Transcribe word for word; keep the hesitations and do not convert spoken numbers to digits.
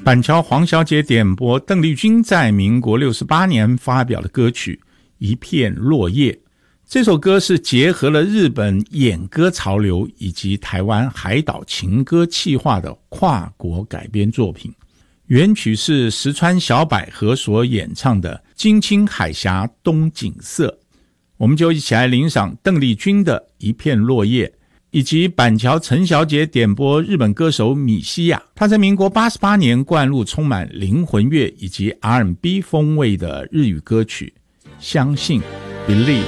板桥黄小姐点播邓丽君在民国六十八年发表的歌曲《一片落叶》。这首歌是结合了日本演歌潮流以及台湾海岛情歌企划的跨国改编作品，原曲是石川小百合所演唱的《金青海峡东景色》。我们就一起来欣赏邓丽君的《一片落叶》，以及板桥陈小姐点播日本歌手米西亚，她在民国八十八年灌入充满灵魂乐以及 R and B 风味的日语歌曲《相信》 Believe。